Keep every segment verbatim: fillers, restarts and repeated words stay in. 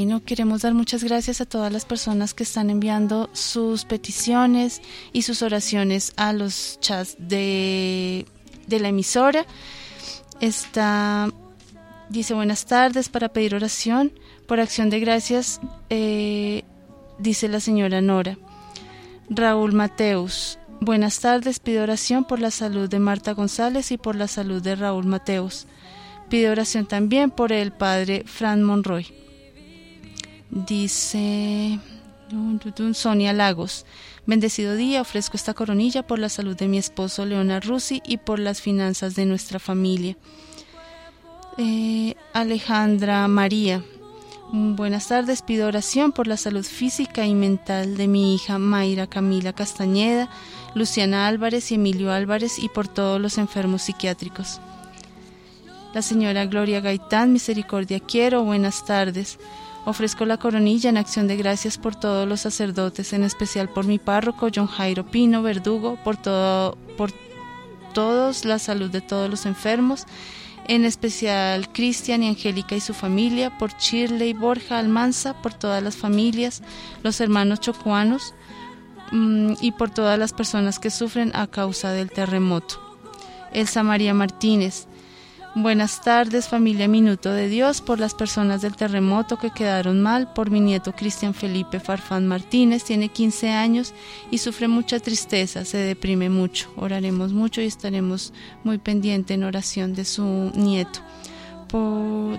Bueno, queremos dar muchas gracias a todas las personas que están enviando sus peticiones y sus oraciones a los chats de, de la emisora. Está, dice buenas tardes para pedir oración por acción de gracias, eh, dice la señora Nora. Raúl Mateus, buenas tardes, pido oración por la salud de Marta González y por la salud de Raúl Mateus. Pide oración también por el padre Fran Monroy. Dice Sonia Lagos, bendecido día, ofrezco esta coronilla por la salud de mi esposo Leonard Rusi y por las finanzas de nuestra familia. Eh, Alejandra María, buenas tardes, pido oración por la salud física y mental de mi hija Mayra Camila Castañeda, Luciana Álvarez y Emilio Álvarez y por todos los enfermos psiquiátricos. La señora Gloria Gaitán, misericordia quiero, buenas tardes. Ofrezco la coronilla en acción de gracias por todos los sacerdotes, en especial por mi párroco John Jairo Pino Verdugo, por todo, por todos, la salud de todos los enfermos, en especial Cristian y Angélica y su familia, por Shirley Borja Almanza, por todas las familias, los hermanos chocuanos mmm, y por todas las personas que sufren a causa del terremoto. Elsa María Martínez, buenas tardes, familia Minuto de Dios, por las personas del terremoto que quedaron mal, por mi nieto Cristian Felipe Farfán Martínez, tiene quince años y sufre mucha tristeza, se deprime mucho. Oraremos mucho y estaremos muy pendientes en oración de su nieto. Por,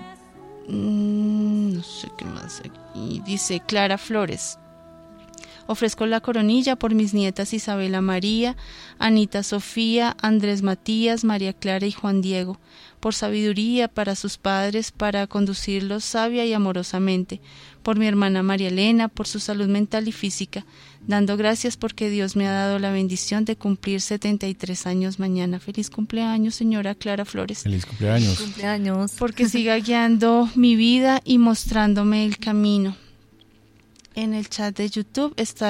mmm, no sé qué más aquí, dice Clara Flores. Ofrezco la coronilla por mis nietas Isabela María, Anita Sofía, Andrés Matías, María Clara y Juan Diego, por sabiduría para sus padres, para conducirlos sabia y amorosamente, por mi hermana María Elena, por su salud mental y física, dando gracias porque Dios me ha dado la bendición de cumplir setenta y tres años mañana. Feliz cumpleaños, señora Clara Flores. Feliz cumpleaños. Feliz cumpleaños. Porque siga guiando mi vida y mostrándome el camino. En el chat de YouTube está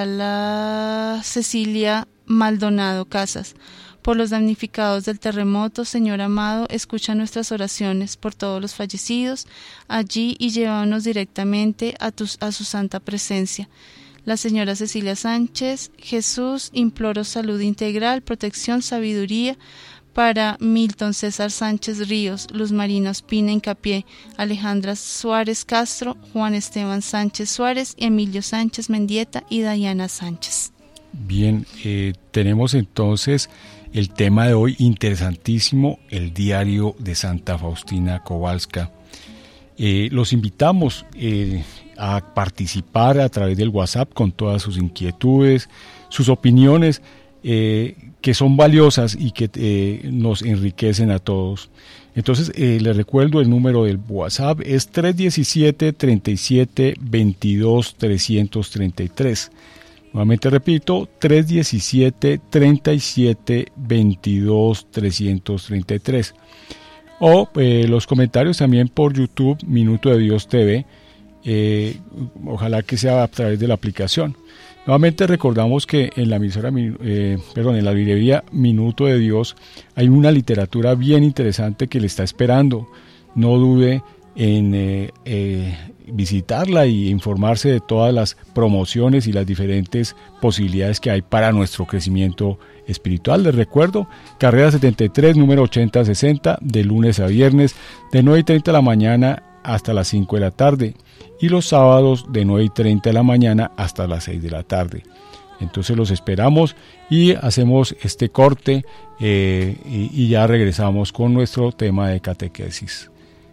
la Cecilia Maldonado Casas. Por los damnificados del terremoto, Señor amado, escucha nuestras oraciones por todos los fallecidos allí y llévanos directamente a, tu, a su santa presencia. La señora Cecilia Sánchez, Jesús, imploro salud integral, protección, sabiduría para Milton César Sánchez Ríos, Luz Marina Ospina Incapié, Alejandra Suárez Castro, Juan Esteban Sánchez Suárez, Emilio Sánchez Mendieta y Dayana Sánchez. Bien, eh, tenemos entonces el tema de hoy interesantísimo, el diario de Santa Faustina Kowalska. Eh, los invitamos eh, a participar a través del WhatsApp con todas sus inquietudes, sus opiniones, eh, que son valiosas y que eh, nos enriquecen a todos. Entonces, eh, les recuerdo el número del WhatsApp es tres uno siete, tres siete, veintidós, trescientos treinta y tres. Nuevamente repito, tres uno siete, tres siete, veintidós, trescientos treinta y tres. O eh, los comentarios también por YouTube, Minuto de Dios T V, eh, ojalá que sea a través de la aplicación. Nuevamente recordamos que en la emisora, eh, perdón, en la librería Minuto de Dios hay una literatura bien interesante que le está esperando. No dude en eh, eh, visitarla y informarse de todas las promociones y las diferentes posibilidades que hay para nuestro crecimiento espiritual. Les recuerdo, carrera setenta y tres, número ochenta sesenta, de lunes a viernes, de nueve y treinta de la mañana hasta las cinco de la tarde, y los sábados de nueve y treinta de la mañana hasta las seis de la tarde. Entonces los esperamos y hacemos este corte eh, y, y ya regresamos con nuestro tema de catequesis.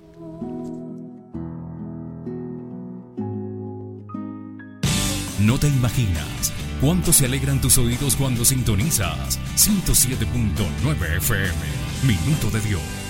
No te imaginas cuánto se alegran tus oídos cuando sintonizas ciento siete punto nueve F M. Minuto de Dios.